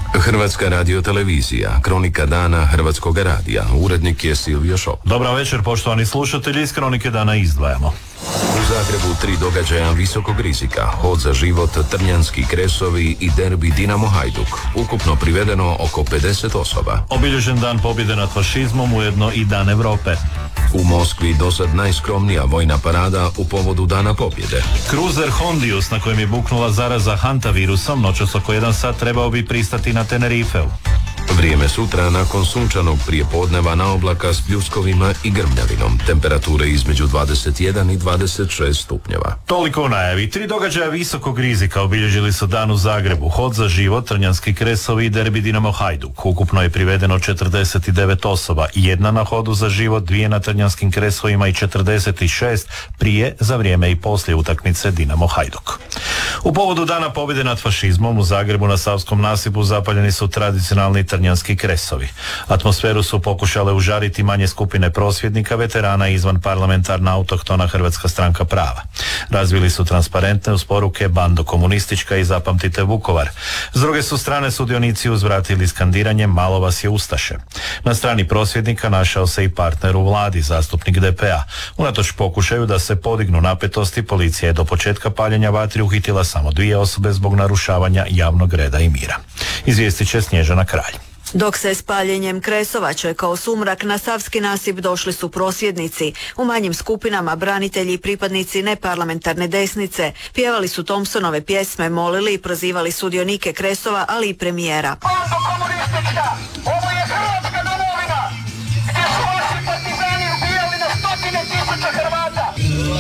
Hrvatska radiotelevizija, kronika dana Hrvatskog radija. Urednik je Silvio Šop. Dobar večer, poštovani slušatelji, iz kronike dana izdvajamo. U Zagrebu 3 događaja visokog rizika, hod za život, Trnjanski kresovi i derbi Dinamo Hajduk. Ukupno privedeno oko 50 osoba. Obilježen dan pobjede nad fašizmom, ujedno i dan Europe. U Moskvi dosad najskromnija vojna parada u povodu Dana pobjede. Kruzer Hondius, na kojem je buknula zaraza hantavirusom, noćas oko 1 sat trebao bi pristati na Tenerifeu. Vrijeme sutra nakon sunčanog prijepodneva na oblaka s pljuskovima i grmljavinom. Temperature između 21 i 26 stupnjeva. Toliko u najavi. 3 događaja visokog rizika obilježili su dan u Zagrebu. Hod za život, Trnjanski kresovi i derbi Dinamo Hajduk. Ukupno je privedeno 49 osoba. 1 na hodu za život, 2 na Trnjanskim kresovima i 46 prije, za vrijeme i poslije utakmice Dinamo Hajduk. U povodu dana pobjede nad fašizmom u Zagrebu na Savskom nasipu zapaljeni su tradicionalni Trnjanski kresovi. Atmosferu su pokušale užariti manje skupine prosvjednika, veterana i izvan parlamentarna autohtona Hrvatska stranka prava. Razvili su transparentne uz poruke bando komunistička i zapamtite Vukovar. S druge su strane sudionici uzvratili skandiranjem malo vas je ustaše. Na strani prosvjednika našao se i partner u vladi, zastupnik DP-a. Unatoč pokušaju da se podignu napetosti, policija je do početka paljenja vatri uhitila samo 2 osobe zbog narušavanja javnog reda i mira. Izvijestit će Snježana Kralj. Dok se s paljenjem kresova čekao sumrak, na Savski nasip došli su prosvjednici. U manjim skupinama branitelji i pripadnici neparlamentarne desnice pjevali su Thompsonove pjesme, molili i prozivali sudionike kresova, ali i premijera. Bando komunistička, ovo je Hrvatska domovina, gdje su vaši partizani ubijali na stotine tisuća Hrvata.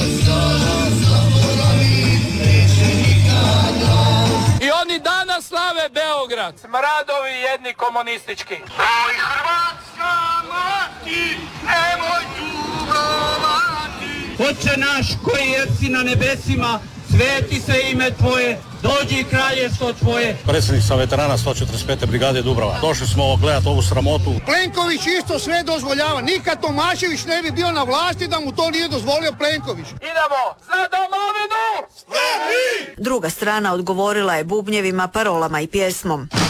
I oni danas slave Beograd. Smradovi jedni komunistički. Oj Hrvatska mati, nemoj tugovati. Oče naš koji jesi na nebesima, sveti se ime Tvoje, dođi kraljevstvo Tvoje. Predsjednik sam veterana 145. brigade Dubrava. Došli smo gledati ovu sramotu. Plenković isto sve dozvoljava. Nikad Tomašević ne bi bio na vlasti da mu to nije dozvolio Plenković. Idemo za domovinu! Druga strana odgovorila je bubnjevima, parolama i pjesmom.